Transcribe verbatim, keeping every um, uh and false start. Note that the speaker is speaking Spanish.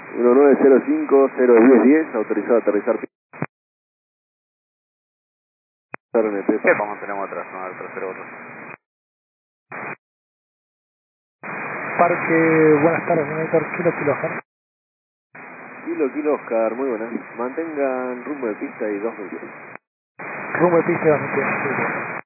uno nueve cero cinco cero diez diez, autorizado a aterrizar. R N P. ¿Qué vamos? Tenemos atrás, no, al tercero otro. Parque, buenas tardes, monitor Kilo Kilo Oscar. Kilo, Kilo, Oscar, muy buenas. Mantengan rumbo de pista y dos mil diez. Rumbo de pista dos mil diez.